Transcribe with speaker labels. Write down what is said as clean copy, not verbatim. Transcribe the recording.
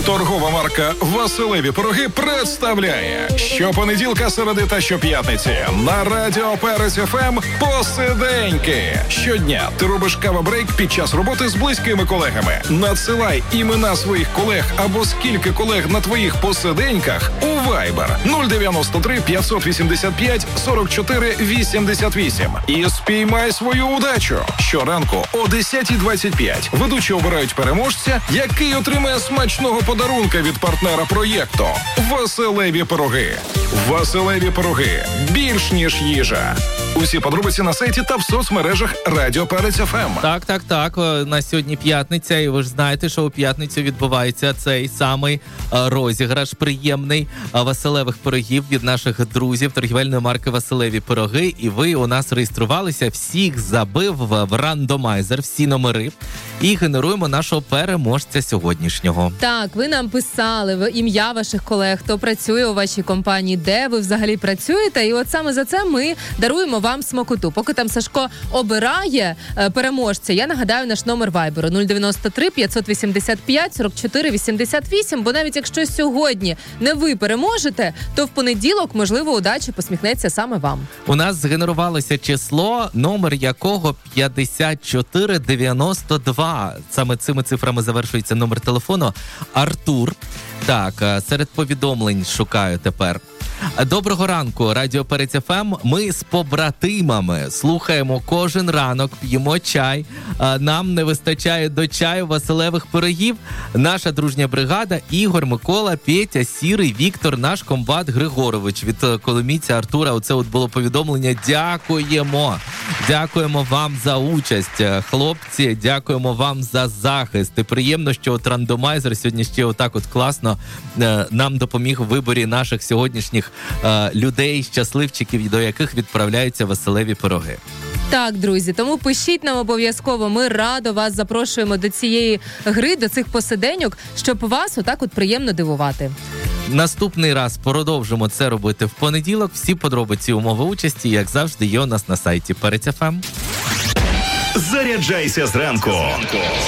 Speaker 1: Торгова марка «Василеві пироги» представляє щопонеділка, середи та щоп'ятниці на Радіо Перець ФМ посиденьки. Щодня ти робиш кава-брейк під час роботи з близькими колегами. Надсилай імена своїх колег або скільки колег на твоїх посиденьках у Viber 093 585 44 88 і спіймай свою удачу. Щоранку о 10:25 ведучі обирають переможця, який отримає смачного подарунка від партнера проєкту «Василеві пироги». «Василеві пироги» – більш ніж їжа. Усі подробиці на сайті та в соцмережах Радіо Перець ФМ.
Speaker 2: Так. На сьогодні п'ятниця, і ви ж знаєте, що у п'ятницю відбувається цей самий розіграш приємний Василевих пирогів від наших друзів торгівельної марки «Василеві пироги». І ви у нас реєструвалися, всіх забив в рандомайзер, всі номери, і генеруємо нашого переможця сьогоднішнього.
Speaker 3: Так, ви нам писали ім'я ваших колег, хто працює у вашій компанії, де ви взагалі працюєте, і от саме за це ми даруємо вам смакоту. Поки там Сашко обирає переможця, я нагадаю наш номер вайберу 093 585 44 88, бо навіть якщо сьогодні не ви переможете, то в понеділок, можливо, удача посміхнеться саме вам. У нас згенерувалося число, номер якого 5492. Саме цими цифрами завершується номер телефону. Артур. Так, серед повідомлень шукаю тепер. Доброго ранку, Радіо Перець ФМ. Ми з побратимами слухаємо кожен ранок, п'ємо чай. Нам не вистачає до чаю Василевих пирогів. Наша дружня бригада Ігор, Микола, Петя, Сірий, Віктор, наш комбат Григорович. Від коломійця Артура оце от було повідомлення. Дякуємо. Дякуємо вам за участь, хлопці. Дякуємо вам за захист. І приємно, що от рандомайзер сьогодні ще отак от класно нам допоміг у виборі наших сьогоднішніх людей, щасливчиків, до яких відправляються Василеві пироги. Так, друзі, тому пишіть нам обов'язково. Ми радо вас запрошуємо до цієї гри, до цих посиденьок, щоб вас отак от приємно дивувати. Наступний раз продовжимо це робити в понеділок. Всі подробиці, умови участі, як завжди, є у нас на сайті Перець ФМ.
Speaker 4: Заряджайся зранку.